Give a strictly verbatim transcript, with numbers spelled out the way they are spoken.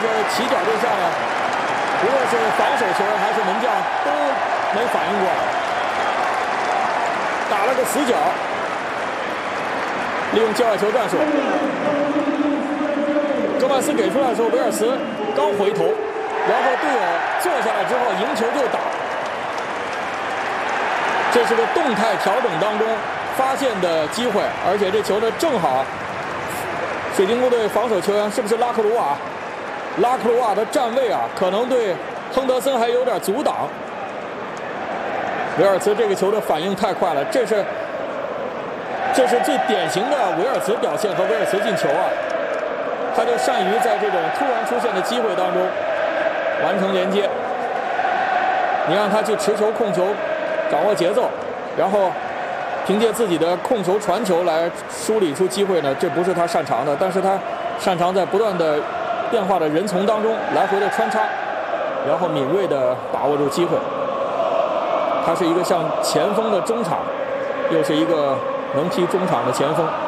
起脚这下呢，无论是防守球员还是门将都没反应过来，打了个死角，利用界外球战术。戈麦斯给出来的时候，维尔茨刚回头，然后队友坐下来之后迎球就打，这是个动态调整当中发现的机会，而且这球呢正好，水晶宫队防守球员是不是拉克鲁瓦？拉克鲁瓦的站位啊，可能对亨德森还有点阻挡。维尔茨这个球的反应太快了，这是这是最典型的维尔茨表现和维尔茨进球啊！他就善于在这种突然出现的机会当中完成连接。你让他去持球控球，掌握节奏，然后凭借自己的控球传球来梳理出机会呢，这不是他擅长的，但是他擅长在不断的变化的人丛当中来回的穿插，然后敏锐的把握住机会。他是一个像前锋的中场，又是一个能踢中场的前锋。